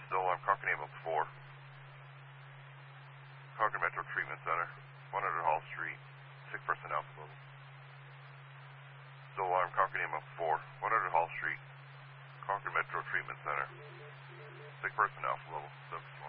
Still alarm, Concord ambulance 4. Concord Metro Treatment Center, 100 Hall Street, sick person alpha level. Still alarm, Concord ambulance 4, 100 Hall Street, Concord Metro Treatment Center, sick person alpha level, 7.